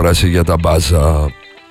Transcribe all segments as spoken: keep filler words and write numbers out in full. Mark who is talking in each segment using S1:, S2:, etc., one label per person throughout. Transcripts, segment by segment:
S1: τηλεόραση για τα μπάζα.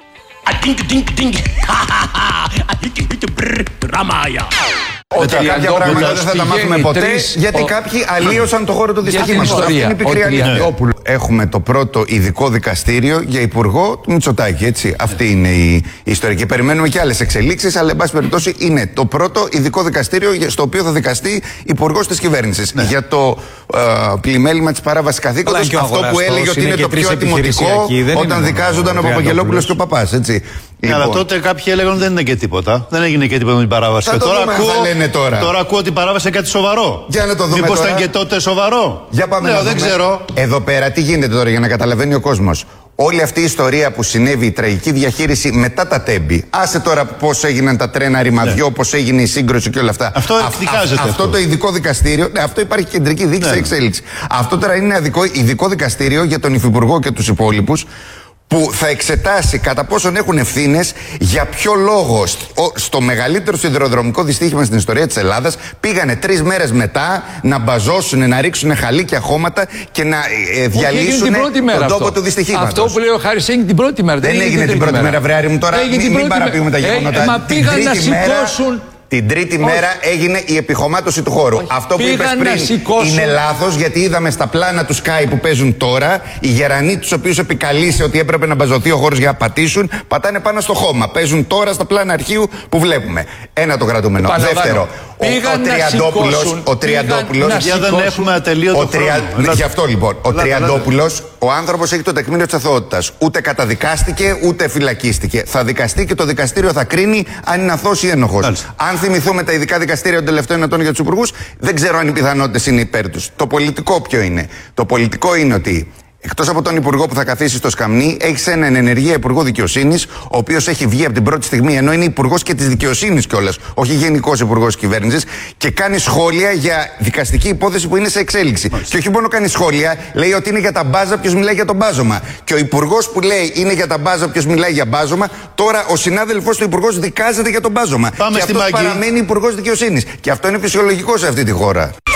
S2: Ότι κάποια πράγματα δεν θα τα μάθουμε ποτέ, τρεις, γιατί ο... κάποιοι αλλίωσαν το χώρο του δυστυχήματος. Αυτή είναι η πικρή αλήθεια. Έχουμε το πρώτο ειδικό δικαστήριο για υπουργό του Μητσοτάκη. Έτσι. Αυτή είναι η, η ιστορική. Περιμένουμε και άλλες εξελίξεις, αλλά εν πάση περιπτώσει είναι το πρώτο ειδικό δικαστήριο στο οποίο θα δικαστεί υπουργός της κυβέρνησης. Ναι. Για το uh, πλημέλημα της παράβασης καθήκοντος, αυτό που έλεγε ότι είναι, είναι το πιο ατιμωτικό όταν δικάζονταν ο Παπαγγελόπουλος και ο Παπάς. Έτσι.
S3: Λοιπόν. Αλλά τότε κάποιοι έλεγαν δεν είναι και τίποτα. Δεν έγινε και τίποτα με την παράβαση.
S2: Και τώρα,
S3: δούμε,
S2: ακούω,
S3: τώρα. τώρα ακούω ότι η παράβαση είναι κάτι σοβαρό.
S2: Για να το δούμε.
S3: Μήπως
S2: τώρα.
S3: ήταν και τότε σοβαρό.
S2: Για πάμε
S3: Λέω,
S2: να
S3: δεν
S2: δούμε.
S3: ξέρω.
S2: Εδώ πέρα τι γίνεται τώρα για να καταλαβαίνει ο κόσμος. Όλη αυτή η ιστορία που συνέβη, η τραγική διαχείριση μετά τα τέμπη. Άσε τώρα πώς έγιναν τα τρένα ρημαδιό, ναι. πώς έγινε η σύγκρουση και όλα αυτά.
S3: Αυτό εκδικάζεται.
S2: Αυτό, αυτό το ειδικό δικαστήριο, ναι, αυτό υπάρχει κεντρική δίκη σε ναι. εξέλιξη. Αυτό τώρα είναι ειδικό, ειδικό δικαστήριο για τον Υφυπουργό και τους υπόλοιπους, που θα εξετάσει κατά πόσον έχουν ευθύνες, για ποιο λόγο στο, στο μεγαλύτερο σιδηροδρομικό δυστύχημα στην ιστορία της Ελλάδας πήγανε τρεις μέρες μετά να μπαζώσουν, να ρίξουν χαλίκια χώματα και να ε, διαλύσουν τον τόπο του δυστυχήματος.
S1: Αυτό που λέει ο Χάρης έγινε την πρώτη μέρα.
S2: Δεν, δεν έγινε την πρώτη μέρα, μέρα βρε Άρη μου, τώρα μην, μην παραποιούμε τα γεγονότα.
S1: Ε, μα πήγαν να σηκώσουν.
S2: Την τρίτη Όχι. μέρα έγινε η επιχωμάτωση του χώρου. Όχι. Αυτό που είπες πριν είναι λάθος, γιατί είδαμε στα πλάνα του Sky που παίζουν τώρα, οι γερανοί τους οποίους επικαλείσαι ότι έπρεπε να μπαζωθεί ο χώρος για να πατήσουν, πατάνε πάνω στο χώμα. Παίζουν τώρα στα πλάνα αρχείου που βλέπουμε. Ένα το κρατούμενο. Πάνω, Δεύτερο, ο, ο Τριαντόπουλος. Ο Τριαντόπουλος.
S3: Για δεν έχουμε ατελείωτο χρόνο.
S2: Γι' αυτό λοιπόν. Ο Τριαντόπουλος, ο άνθρωπος έχει το τεκμήριο της αθωότητας. Ούτε καταδικάστηκε, ούτε φυλακίστηκε. Θα δικαστεί και το δικαστήριο θα κρίνει αν είναι αθώος ή ένοχος. Αν θυμηθούμε τα ειδικά δικαστήρια των τελευταίων ετών για τους υπουργούς, δεν ξέρω αν οι πιθανότητες είναι υπέρ τους. Το πολιτικό ποιο είναι? Το πολιτικό είναι ότι εκτός από τον υπουργό που θα καθίσει στο σκαμνί, έχει έναν ενεργεία υπουργό δικαιοσύνης, ο οποίος έχει βγει από την πρώτη στιγμή, ενώ είναι υπουργός και της δικαιοσύνης κιόλας, όχι γενικός υπουργός της κυβέρνησης, και κάνει σχόλια για δικαστική υπόθεση που είναι σε εξέλιξη. Μάλιστα. Και όχι μόνο κάνει σχόλια, λέει ότι είναι για τα μπάζα, ποιος μιλάει για τον μπάζωμα. Και ο υπουργός που λέει είναι για τα μπάζα, ποιος μιλάει για μπάζωμα, τώρα ο συνάδελφος του υπουργός δικάζεται για τον μπάζωμα.
S3: Πάμε
S2: και αυτός παραμένει υπουργός δικαιοσύνης. Και αυτό είναι φυσιολογικό σε αυτή τη χώρα.